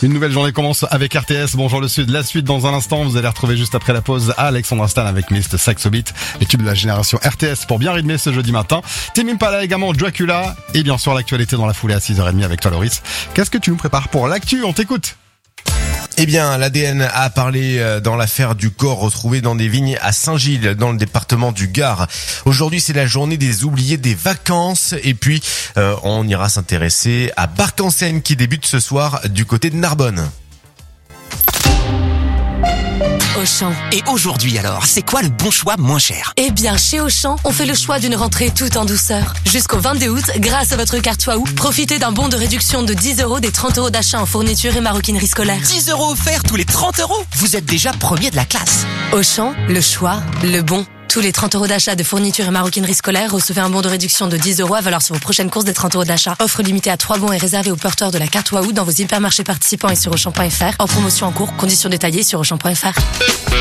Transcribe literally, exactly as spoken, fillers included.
Une nouvelle journée commence avec R T S. Bonjour le Sud. La suite dans un instant. Vous allez retrouver juste après la pause Alexandre Stan avec Mist Saxo Beat, les tubes de la génération R T S pour bien rythmer ce jeudi matin. Tim Impala également, Dracula et bien sûr l'actualité dans la foulée à six heures trente avec toi Loris. Qu'est-ce que tu nous prépares pour l'actu? On t'écoute. Eh bien, l'A D N a parlé dans l'affaire du corps retrouvé dans des vignes à Saint-Gilles, dans le département du Gard. Aujourd'hui, c'est la journée des oubliés des vacances. Et puis, euh, on ira s'intéresser à Barc-en-Seine qui débute ce soir du côté de Narbonne. Auchan. Et aujourd'hui alors, c'est quoi le bon choix moins cher? Eh bien, chez Auchan, on fait le choix d'une rentrée tout en douceur. Jusqu'au vingt-deux août, grâce à votre carte Waouh, profitez d'un bon de réduction de dix euros des trente euros d'achat en fourniture et maroquinerie scolaire. dix euros offerts tous les trente euros? Vous êtes déjà premier de la classe. Auchan, le choix, le bon. Tous les trente euros d'achat de fourniture et maroquinerie scolaire, recevez un bon de réduction de dix euros à valeur sur vos prochaines courses des trente euros d'achat. Offre limitée à trois bons et réservée aux porteurs de la carte Waouh dans vos hypermarchés participants et sur Auchan point F R. En promotion en cours, conditions détaillées sur Auchan point F R.